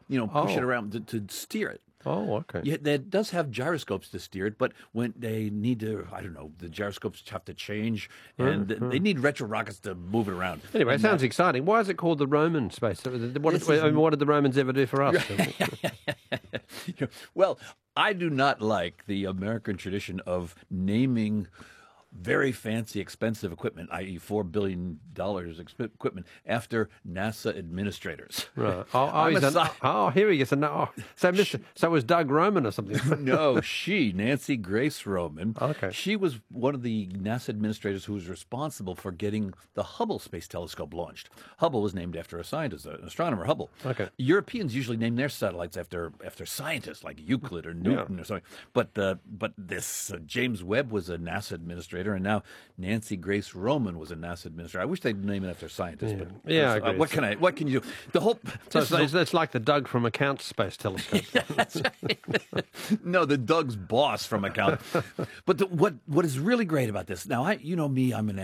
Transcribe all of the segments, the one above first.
push it around to steer it. Oh, okay. Yeah, that does have gyroscopes to steer it, but when they need to, I don't know, the gyroscopes have to change, and they need retro rockets to move it around. Anyway, it And sounds exciting. Why is it called the Roman space? What did the Romans ever do for us? Well, I do not like the American tradition of naming very fancy, expensive equipment, i.e., $4 billion equipment, after NASA administrators. Right. Here he is. So was Doug Roman or something? No, Nancy Grace Roman. Okay. She was one of the NASA administrators who was responsible for getting the Hubble Space Telescope launched. Hubble was named after a scientist, an astronomer, Hubble. Okay. Europeans usually name their satellites after scientists like Euclid or Newton or something. But this James Webb was a NASA administrator, and now Nancy Grace Roman was a NASA administrator. I wish they'd name it after scientists. But I agree. What can you do? The whole it's like the Doug from Account Space Telescope. Yeah, that's right. No, the Doug's boss from Account. But what is really great about this? Now, I'm an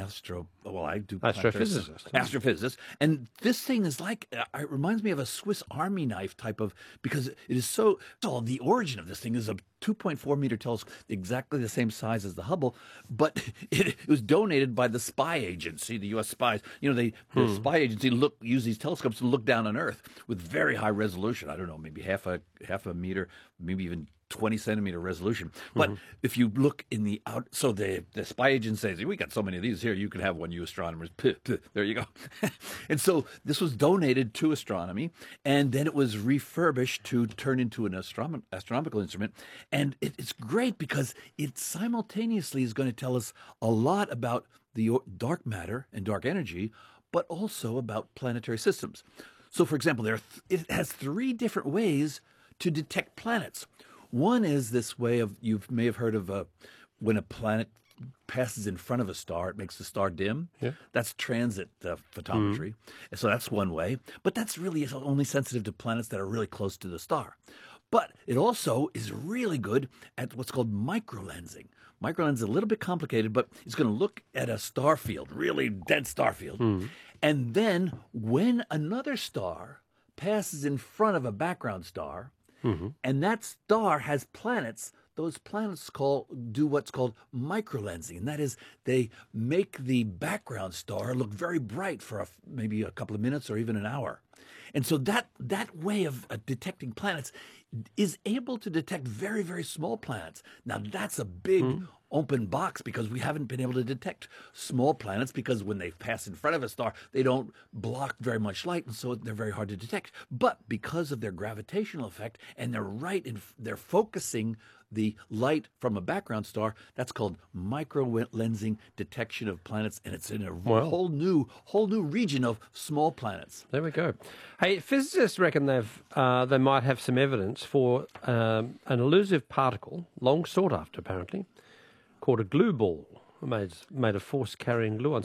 astrophysicist, and this thing is like it reminds me of a Swiss Army knife type of, because it is so. The origin of this thing is a 2.4-meter telescope, exactly the same size as the Hubble, but it was donated by the spy agency, the U.S. spies. The spy agency use these telescopes to look down on Earth with very high resolution. I don't know, maybe half a meter, maybe even 20-centimeter resolution. But if you look in the out, so the spy agent says, we got so many of these here, you can have one, you astronomers. There you go. And so this was donated to astronomy, and then it was refurbished to turn into an astronomical instrument. And it's great because it simultaneously is going to tell us a lot about the dark matter and dark energy, but also about planetary systems. So, for example, it has 3 different ways to detect planets. One is this way of, you may have heard of when a planet passes in front of a star, it makes the star dim. Yeah. That's transit photometry. So that's one way. But that's really only sensitive to planets that are really close to the star. But it also is really good at what's called microlensing. Microlens is a little bit complicated, but it's going to look at a star field, really dead star field. And then when another star passes in front of a background star, and that star has planets, those planets do what's called microlensing. And that is, they make the background star look very bright for maybe a couple of minutes or even an hour. And so that way of detecting planets is able to detect very, very small planets. Now, that's a big open box, because we haven't been able to detect small planets, because when they pass in front of a star, they don't block very much light, and so they're very hard to detect. But because of their gravitational effect, and they're focusing the light from a background star, that's called microlensing detection of planets, and it's in a whole new region of small planets. There we go. Hey, physicists reckon they might have some evidence for an elusive particle, long sought after apparently, called a glue ball, made of force-carrying gluons.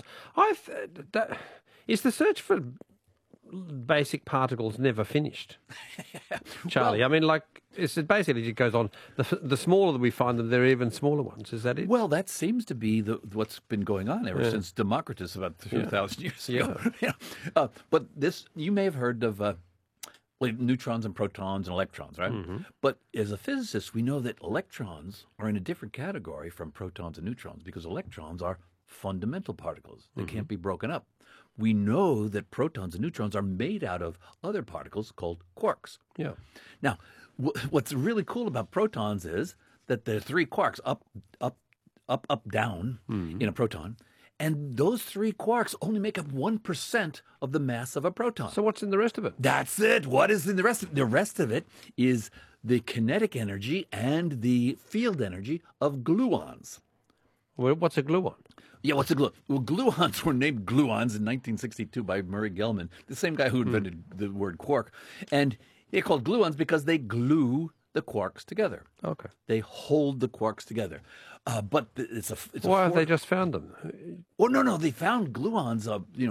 Is the search for basic particles never finished, Charlie? Well, I mean, it basically just goes on. The smaller that we find them, there are even smaller ones. Is that it? Well, that seems to be what's been going on ever since Democritus about 2,000 years ago. But you may have heard of neutrons and protons and electrons, right? But as a physicist, we know that electrons are in a different category from protons and neutrons, because electrons are fundamental particles. They can't be broken up. We know that protons and neutrons are made out of other particles called quarks. Yeah. Now, what's really cool about protons is that there are 3 quarks, up, down in a proton. And those 3 quarks only make up 1% of the mass of a proton. So what's in the rest of it? That's it. What is in the rest of it? The rest of it is the kinetic energy and the field energy of gluons. Well, what's a gluon? Yeah, what's a gluon? Well, gluons were named gluons in 1962 by Murray Gell-Mann, the same guy who invented the word quark. And they're called gluons because they glue the quarks together. Okay. They hold the quarks together. But why have they just found them? Oh, no, they found gluons,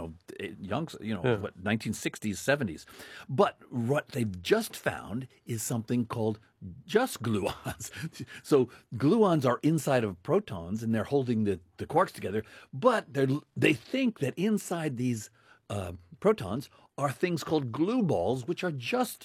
1960s, 70s. But what they've just found is something called just gluons. So gluons are inside of protons, and they're holding the quarks together. But they think that inside these protons are things called glue balls, which are just